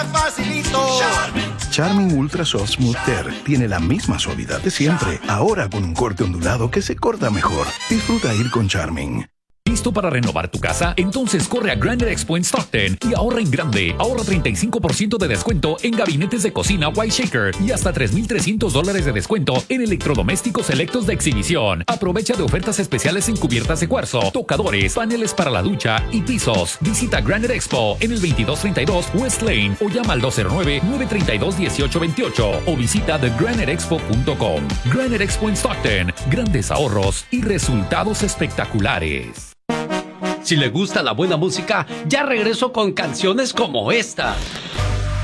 Facilito. Charmin Ultra Soft Smooth Tear tiene la misma suavidad de siempre, ahora con un corte ondulado que se corta mejor. Disfruta ir con Charmin. ¿Listo para renovar tu casa? Entonces corre a Granite Expo en Stockton y ahorra en grande. Ahorra 35% de descuento en gabinetes de cocina White Shaker y hasta $3,300 de descuento en electrodomésticos selectos de exhibición. Aprovecha de ofertas especiales en cubiertas de cuarzo, tocadores, paneles para la ducha y pisos. Visita Granite Expo en el 2232 West Lane o llama al 209-932-1828 o visita thegraniteexpo.com. Granite Expo en Stockton. Grandes ahorros y resultados espectaculares. Si le gusta la buena música, ya regreso con canciones como esta.